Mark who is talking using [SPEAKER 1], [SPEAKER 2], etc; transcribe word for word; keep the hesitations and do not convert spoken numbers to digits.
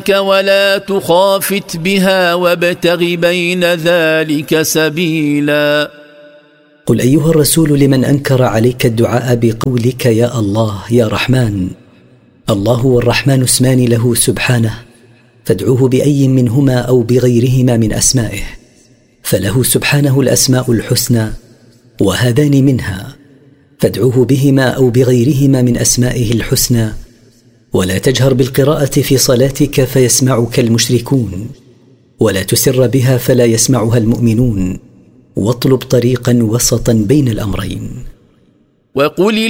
[SPEAKER 1] ولا تخافت بها وابتغ بين ذلك سبيلا.
[SPEAKER 2] قل أيها الرسول لمن أنكر عليك الدعاء بقولك يا الله يا رحمن: الله والرحمن اسمان له سبحانه، فادعوه بأي منهما أو بغيرهما من أسمائه، فله سبحانه الأسماء الحسنى، وهذان منها، فادعوه بهما أو بغيرهما من أسمائه الحسنى، ولا تجهر بالقراءة في صلاتك فيسمعك المشركون، ولا تسر بها فلا يسمعها المؤمنون، واطلب طريقا وسطا بين الأمرين.
[SPEAKER 1] وقل